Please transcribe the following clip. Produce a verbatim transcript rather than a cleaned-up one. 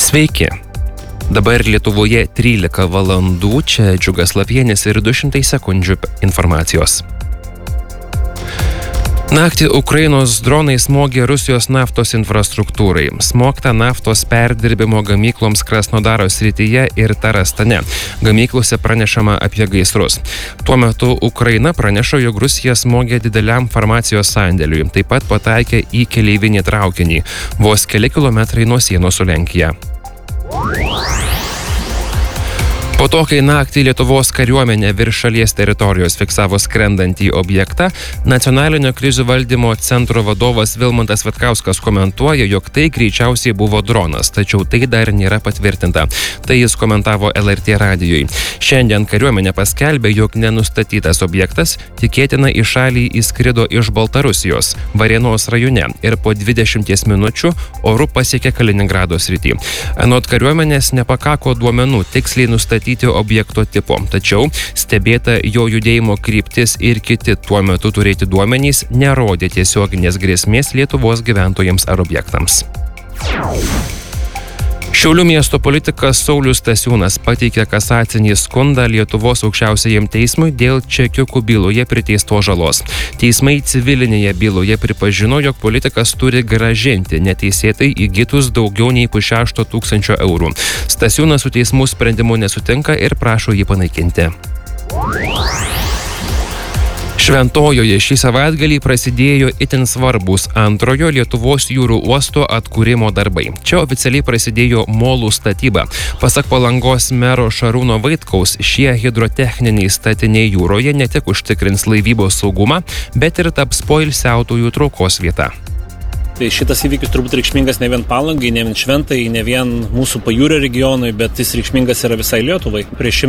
Sveiki. Dabar Lietuvoje trylika valandų, čia Džiugas Lapienis ir du šimtai sekundžių informacijos. Naktį Ukrainos dronai smogė Rusijos naftos infrastruktūrai. Smogta naftos perdirbimo gamykloms Krasnodaro srityje ir Tarastane. Gamyklose pranešama apie gaisrus. Tuo metu Ukraina praneša, jog Rusija smogė dideliam farmacijos sandėliui. Taip pat pataikė į keleivinį traukinį, vos keli kilometrai nuo sienos su Lenkija. Po to, kai naktį Lietuvos kariuomenė virš šalies teritorijos fiksavo skrendantį objektą, Nacionalinio krizių valdymo centro vadovas Vilmantas Vitkauskas komentuoja, jog tai greičiausiai buvo dronas, tačiau tai dar nėra patvirtinta. Tai jis komentavo L R T radijui. Šiandien kariuomenė paskelbė, jog nenustatytas objektas tikėtina į šalį įskrido iš Baltarusijos, Varėnos rajone ir po dvidešimties minučių oru pasiekė Kaliningrado sritį. Anot kariuomenės nepakako duomenų tiksliai nustatyti objekto tipo, tačiau stebėta jo judėjimo kryptis ir kiti tuo metu turėti duomenys nerodė tiesioginės grėsmės Lietuvos gyventojams ar objektams. Šiaulių miesto politikas Saulius Stasiūnas pateikė kasacinį skundą Lietuvos aukščiausiajam teismui dėl čekiukų byloje priteistos žalos. Teismai civilinėje byloje pripažino, jog politikas turi grąžinti neteisėtai įgytus daugiau nei pusšešto tūkstančio eurų. Stasiūnas su teismų sprendimu nesutinka ir prašo jį panaikinti. Šventojoje šį savaitgalį prasidėjo itin svarbus antrojo Lietuvos jūrų uosto atkūrimo darbai. Čia oficialiai prasidėjo molų statyba. Pasak Palangos mero Šarūno Vaitkaus, šie hidrotechniniai statiniai jūroje ne tik užtikrins laivybos saugumą, bet ir taps poilsiautojų traukos vieta. Tai šitas įvykis turbūt reikšmingas ne vien Palangai, ne vien Šventai, ne vien mūsų pajūrio regionui, bet jis reikšmingas yra visai Lietuvai. Prieš